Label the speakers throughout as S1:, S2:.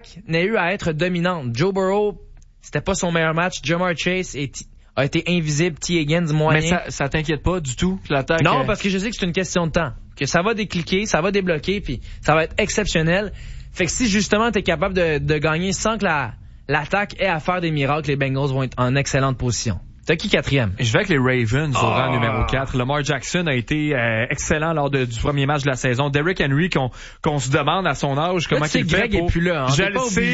S1: l'attaque n'a eu à être dominante. Joe Burrow, c'était pas son meilleur match. Jamar Chase a été invisible. T. Higgins, moyen.
S2: Mais ça t'inquiète pas du tout, l'attaque?
S1: Non, parce que je sais que c'est une question de temps. Que ça va décliquer, ça va débloquer, puis ça va être exceptionnel. Fait que si justement t'es capable de gagner sans que l'attaque ait à faire des miracles, les Bengals vont être en excellente position. T'as qui quatrième?
S2: Je vais avec les Ravens au rang numéro 4. Lamar Jackson a été excellent lors du premier match de la saison. Derrick Henry, qu'on se demande à son âge comment il fait
S1: Greg est plus là. Hein?
S2: Je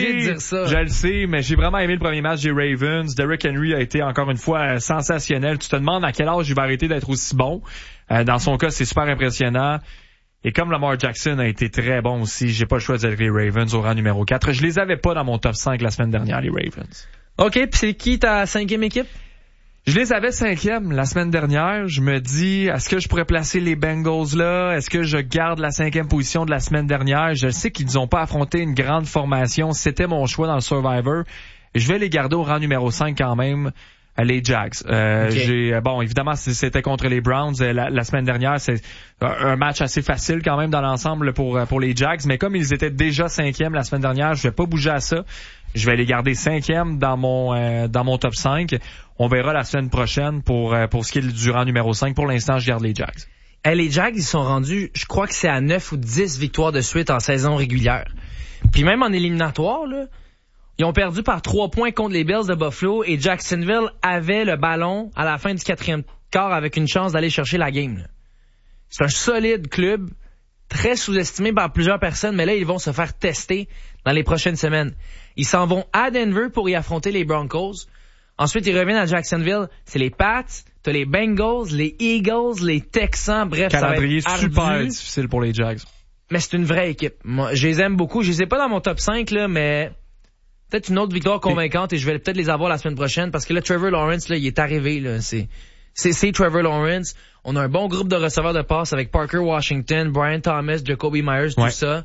S2: le sais, mais j'ai vraiment aimé le premier match des Ravens. Derrick Henry a été encore une fois sensationnel. Tu te demandes à quel âge il va arrêter d'être aussi bon. Dans son cas, c'est super impressionnant. Et comme Lamar Jackson a été très bon aussi, j'ai pas le choix d'être les Ravens au rang numéro 4. Je les avais pas dans mon top 5 la semaine dernière, les Ravens.
S1: OK, puis c'est qui ta cinquième équipe?
S2: Je les avais 5e la semaine dernière. Je me dis, est-ce que je pourrais placer les Bengals là? Est-ce que je garde la 5e position de la semaine dernière? Je sais qu'ils n'ont pas affronté une grande formation. C'était mon choix dans le Survivor. Je vais les garder au rang numéro 5 quand même. Les Jags. Okay. Bon, évidemment, c'était contre les Browns la semaine dernière. C'est un match assez facile quand même dans l'ensemble pour les Jags. Mais comme ils étaient déjà 5e la semaine dernière, je vais pas bouger à ça. Je vais les garder 5e dans mon top 5. On verra la semaine prochaine pour ce qui est du rang numéro 5. Pour l'instant, je garde les Jags.
S1: Les Jags, ils sont rendus, je crois que c'est à 9 ou 10 victoires de suite en saison régulière. Puis même en éliminatoire, là, ils ont perdu par 3 points contre les Bills de Buffalo et Jacksonville avait le ballon à la fin du 4e quart avec une chance d'aller chercher la game. Là. C'est un solide club, très sous-estimé par plusieurs personnes, mais là, ils vont se faire tester dans les prochaines semaines. Ils s'en vont à Denver pour y affronter les Broncos. Ensuite, ils reviennent à Jacksonville. C'est les Pats, t'as les Bengals, les Eagles, les Texans. Bref,
S2: calendrier
S1: ça va être
S2: super difficile pour les Jags.
S1: Mais c'est une vraie équipe. Moi, je les aime beaucoup. Je les ai pas dans mon top 5, là, mais peut-être une autre victoire convaincante et je vais peut-être les avoir la semaine prochaine parce que là, Trevor Lawrence, là, il est arrivé, là. C'est Trevor Lawrence. On a un bon groupe de receveurs de passes avec Parker Washington, Brian Thomas, Jacoby Myers, tout ça.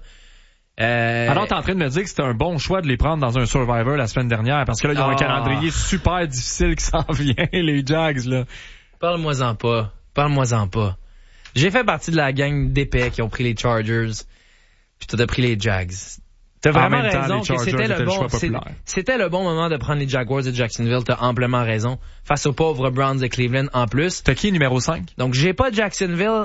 S2: Alors, t'es en train de me dire que c'était un bon choix de les prendre dans un Survivor la semaine dernière parce que là, ils ont un calendrier super difficile qui s'en vient, les Jags, là.
S1: Parle-moi-en pas. J'ai fait partie de la gang d'épais qui ont pris les Chargers puis t'as pris les Jags. T'as vraiment raison que c'était le bon moment de prendre les Jaguars de Jacksonville. T'as amplement raison. Face aux pauvres Browns de Cleveland en plus.
S2: T'as qui numéro 5? Donc,
S1: j'ai pas Jacksonville.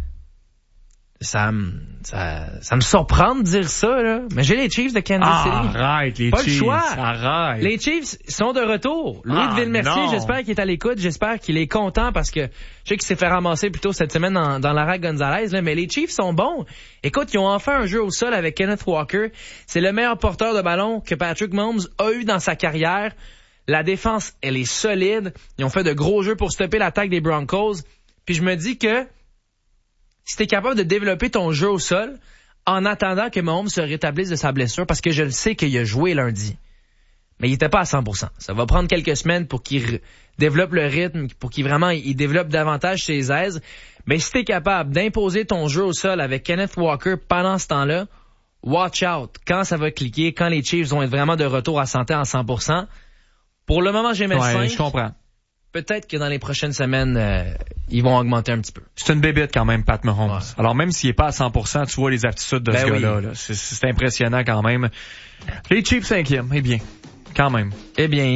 S1: Ça me surprend de dire ça, là. Mais j'ai les Chiefs de Kansas City.
S2: Arrête, les
S1: pas
S2: Chiefs.
S1: Pas le choix.
S2: Arrête.
S1: Les Chiefs sont de retour. Louis de Villemercier, j'espère qu'il est à l'écoute. J'espère qu'il est content parce que je sais qu'il s'est fait ramasser plus tôt cette semaine dans Lara Gonzalez, là. Mais les Chiefs sont bons. Écoute, ils ont enfin un jeu au sol avec Kenneth Walker. C'est le meilleur porteur de ballon que Patrick Mahomes a eu dans sa carrière. La défense, elle est solide. Ils ont fait de gros jeux pour stopper l'attaque des Broncos. Puis je me dis que si t'es capable de développer ton jeu au sol en attendant que Mahomes se rétablisse de sa blessure, parce que je le sais qu'il a joué lundi, mais il était pas à 100%. Ça va prendre quelques semaines pour qu'il développe le rythme, pour qu'il vraiment il développe davantage ses aises. Mais si t'es capable d'imposer ton jeu au sol avec Kenneth Walker pendant ce temps-là, watch out. Quand ça va cliquer, quand les Chiefs vont être vraiment de retour à santé en 100%. Pour le moment, j'ai mis 5.
S2: Je comprends.
S1: Peut-être que dans les prochaines semaines, ils vont augmenter un petit peu.
S2: C'est une bébête quand même, Pat Mahomes. Ouais. Alors même s'il est pas à 100%, tu vois les aptitudes de ce gars-là. Là. C'est impressionnant quand même. Les Chiefs 5e, eh bien, quand même.
S1: Eh bien,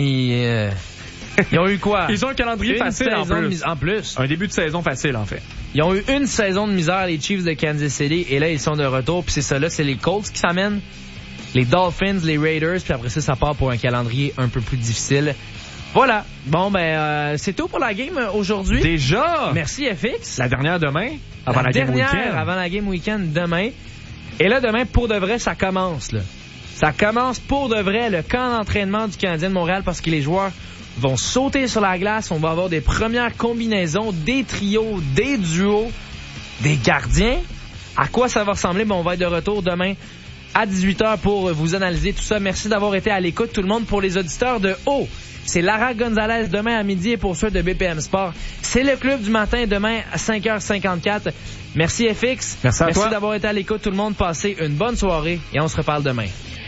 S1: ils ont eu quoi?
S2: Ils ont un calendrier facile
S1: en plus.
S2: Un début de saison facile, en fait.
S1: Ils ont eu une saison de misère, les Chiefs de Kansas City, et là, ils sont de retour. Puis c'est ça, là, c'est les Colts qui s'amènent, les Dolphins, les Raiders, puis après ça part pour un calendrier un peu plus difficile. Voilà. Bon, c'est tout pour la game aujourd'hui.
S2: Déjà?
S1: Merci, FX.
S2: La dernière demain? Avant la game week-end.
S1: Avant la game week-end demain. Et là, demain, pour de vrai, ça commence, là. Ça commence pour de vrai le camp d'entraînement du Canadien de Montréal parce que les joueurs vont sauter sur la glace. On va avoir des premières combinaisons, des trios, des duos, des gardiens. À quoi ça va ressembler? On va être de retour demain à 18h pour vous analyser tout ça. Merci d'avoir été à l'écoute, tout le monde. Pour les auditeurs de haut, c'est Lara Gonzalez demain à midi et pour ceux de BPM Sport, c'est le club du matin demain à 5h54. Merci FX.
S2: Merci à toi.
S1: Merci d'avoir été à l'écoute, tout le monde. Passez une bonne soirée et on se reparle demain.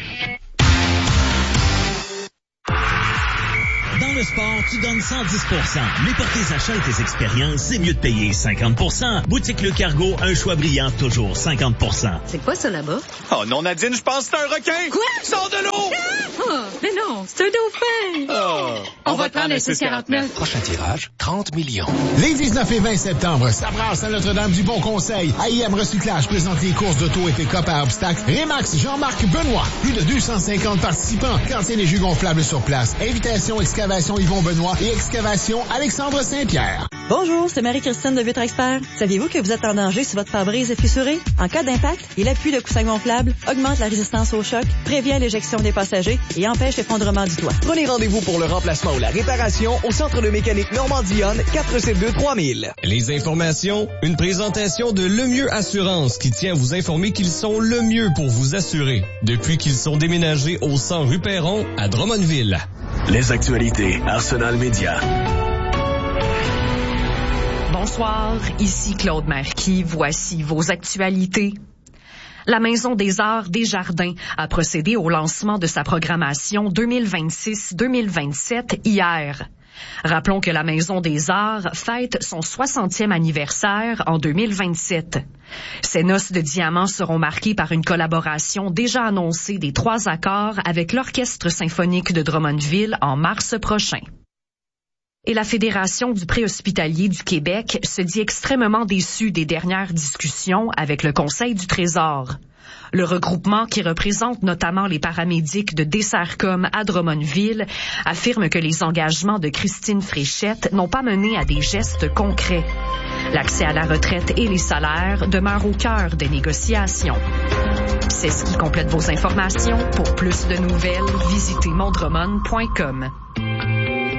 S3: Dans le sport, tu donnes 110%. Mais pour tes achats et tes expériences, c'est mieux de payer 50%. Boutique Le Cargo, un choix brillant, toujours 50%.
S4: C'est quoi ça là-bas?
S5: Oh non, Nadine, je pense que c'est un requin!
S4: Quoi?
S5: Sors de l'eau!
S4: non, c'est un dauphin.
S5: Oh,
S4: on va te prendre un 649.
S5: Prochain tirage, 30 millions.
S6: Les 19 et 20 septembre, ça brasse à Notre-Dame du Bon Conseil. AIM Recyclage présente les courses d'auto et pick-up à obstacles. Rémax Jean-Marc Benoît. Plus de 250 participants. Cantine et jus gonflables sur place. Invitation Excavation Yvon Benoît et Excavation Alexandre Saint-Pierre.
S7: Bonjour, c'est Marie-Christine de Vitre Expert. Saviez-vous que vous êtes en danger si votre pare-brise est fissuré? En cas d'impact, il appuie le coussin gonflable, augmente la résistance au choc, prévient l'éjection des passagers et empêche l'effondrement du toit.
S8: Prenez rendez-vous pour le remplacement ou la réparation au Centre de mécanique Normandie-Yonne, 472-3000.
S9: Les informations, une présentation de Le Mieux Assurance qui tient à vous informer qu'ils sont le mieux pour vous assurer depuis qu'ils sont déménagés au 100 rue Perron à Drummondville.
S10: Les actualités Arsenal Média.
S11: Bonsoir, ici Claude Marquis. Voici vos actualités. La Maison des Arts Desjardins a procédé au lancement de sa programmation 2026-2027 hier. Rappelons que la Maison des Arts fête son 60e anniversaire en 2027. Ces noces de diamants seront marquées par une collaboration déjà annoncée des 3 accords avec l'Orchestre symphonique de Drummondville en mars prochain. Et la Fédération du préhospitalier du Québec se dit extrêmement déçue des dernières discussions avec le Conseil du Trésor. Le regroupement, qui représente notamment les paramédics de Dessercom à Drummondville, affirme que les engagements de Christine Fréchette n'ont pas mené à des gestes concrets. L'accès à la retraite et les salaires demeurent au cœur des négociations. C'est ce qui complète vos informations. Pour plus de nouvelles, visitez mondremon.com.